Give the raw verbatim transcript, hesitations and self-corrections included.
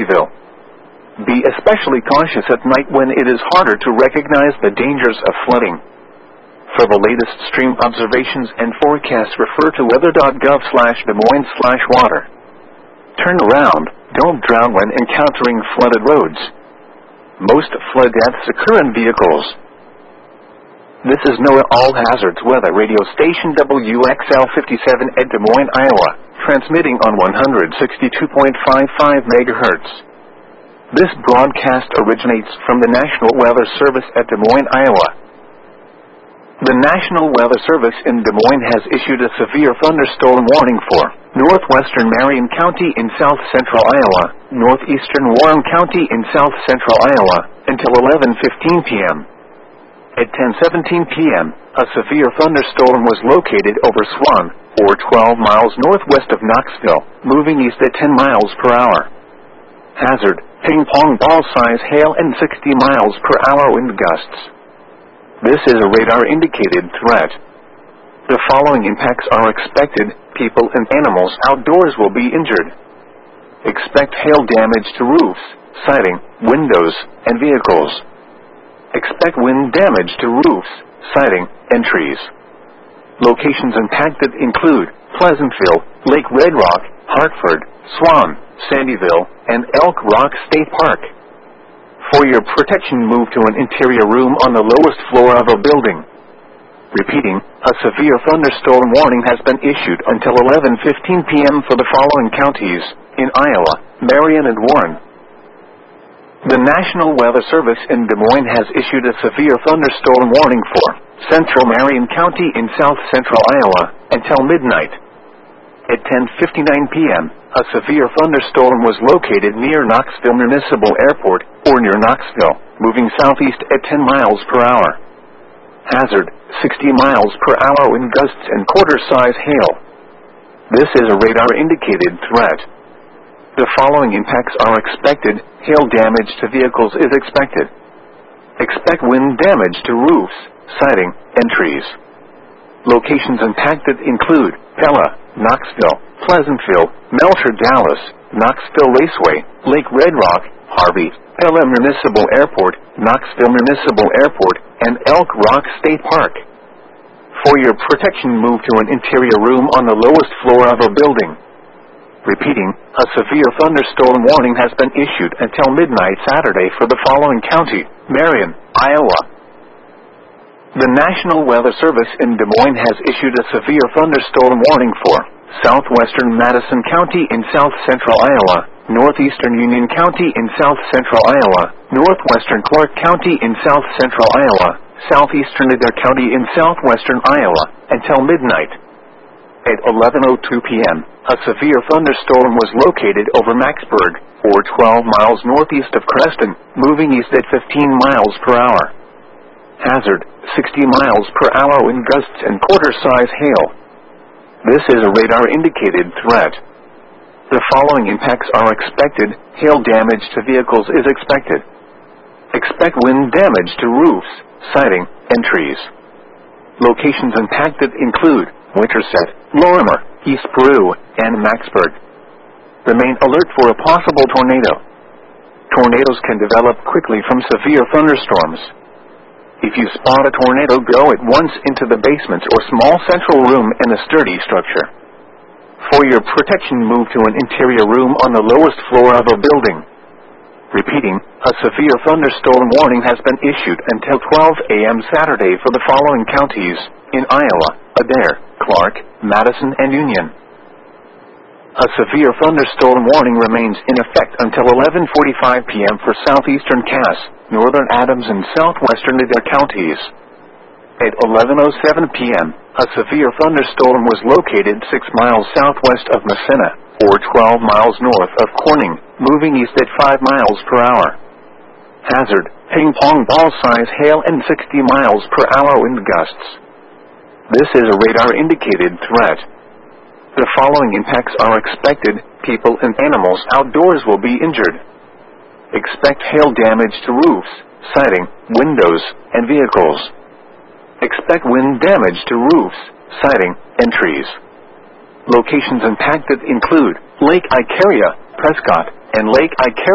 Sandyville. Be especially cautious at night when it is harder to recognize the dangers of flooding. For the latest stream observations and forecasts, refer to weather.gov slash Des Moines slash water. Turn around, don't drown when encountering flooded roads. Most flood deaths occur in vehicles. This is NOAA All Hazards Weather Radio Station W X L fifty-seven at Des Moines, Iowa, transmitting on one hundred sixty-two point five five megahertz. This broadcast originates from the National Weather Service at Des Moines, Iowa. The National Weather Service in Des Moines has issued a severe thunderstorm warning for northwestern Marion County in south-central Iowa, northeastern Warren County in south-central Iowa, until eleven fifteen p.m. At ten seventeen p.m., a severe thunderstorm was located over Swan, or twelve miles northwest of Knoxville, moving east at ten miles per hour. Hazard: ping-pong ball-size hail and sixty miles per hour wind gusts. This is a radar-indicated threat. The following impacts are expected. People and animals outdoors will be injured. Expect hail damage to roofs, siding, windows, and vehicles. Expect wind damage to roofs, siding, and trees. Locations impacted include Pleasantville, Lake Red Rock, Hartford, Swan, Sandyville, and Elk Rock State Park. For your protection, move to an interior room on the lowest floor of a building. Repeating, a severe thunderstorm warning has been issued until eleven fifteen p.m. for the following counties in Iowa, Marion, and Warren. The National Weather Service in Des Moines has issued a severe thunderstorm warning for central Marion County in south-central Iowa until midnight. At ten fifty-nine p.m., a severe thunderstorm was located near Knoxville Municipal Airport, or near Knoxville, moving southeast at ten miles per hour. Hazard: sixty miles per hour wind gusts and quarter-size hail. This is a radar-indicated threat. The following impacts are expected. Hail damage to vehicles is expected. Expect wind damage to roofs, siding, and trees. Locations impacted include Pella, Knoxville, Pleasantville, Melcher, Dallas, Knoxville Raceway, Lake Red Rock, Harvey, Pella Municipal Airport, Knoxville Municipal Airport, and Elk Rock State Park. For your protection, move to an interior room on the lowest floor of a building. Repeating, a severe thunderstorm warning has been issued until midnight Saturday for the following county: Marion, Iowa. The National Weather Service in Des Moines has issued a severe thunderstorm warning for southwestern Madison County in south-central Iowa, northeastern Union County in south-central Iowa, northwestern Clark County in south-central Iowa, southeastern Adair County in southwestern Iowa, until midnight. At eleven oh two p.m., a severe thunderstorm was located over Macksburg, or twelve miles northeast of Creston, moving east at fifteen miles per hour. Hazard: sixty miles per hour wind gusts and quarter-size hail. This is a radar-indicated threat. The following impacts are expected. Hail damage to vehicles is expected. Expect wind damage to roofs, siding, and trees. Locations impacted include Winterset, Lorimer, East Peru, and Macksburg. Remain alert for a possible tornado. Tornadoes can develop quickly from severe thunderstorms. If you spot a tornado, go at once into the basement or small central room in a sturdy structure. For your protection, move to an interior room on the lowest floor of a building. Repeating, a severe thunderstorm warning has been issued until twelve a.m. Saturday for the following counties in Iowa: Adair, Clark, Madison, and Union. A severe thunderstorm warning remains in effect until eleven forty-five p.m. for southeastern Cass, northern Adams, and southwestern Adair counties. At eleven oh seven p.m., a severe thunderstorm was located six miles southwest of Massena, or twelve miles north of Corning, moving east at five miles per hour. Hazard: ping-pong ball-size hail and sixty miles per hour wind gusts. This is a radar-indicated threat. The following impacts are expected. People and animals outdoors will be injured. Expect hail damage to roofs, siding, windows, and vehicles. Expect wind damage to roofs, siding, and trees. Locations impacted include Lake Icaria, Prescott, and Lake Icaria.